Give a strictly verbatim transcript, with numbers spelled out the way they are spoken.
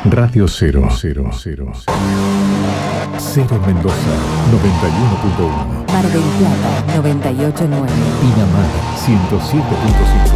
Radio Cero, cero, cero. Cero Mendoza, noventa y uno punto uno. Mar del Plata, noventa y ocho punto nueve. Pinamar, ciento siete punto cinco.